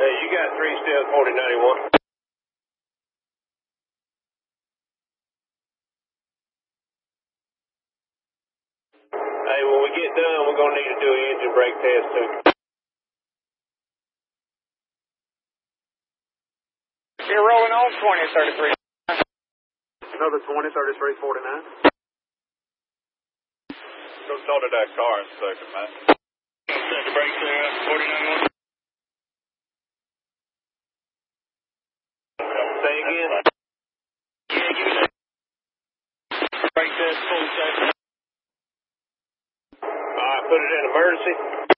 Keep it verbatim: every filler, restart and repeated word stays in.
Hey, you got three still forty ninety-one. Hey, when we get done, we're going to need to do an engine brake test too. You're rolling on twenty thirty-three. Another twenty thirty-three forty-nine. Go start that car in a second, man. Set the brakes there, forty-nine one. Say again? Yeah, give me that. Brake test, full set. All right, put it in emergency.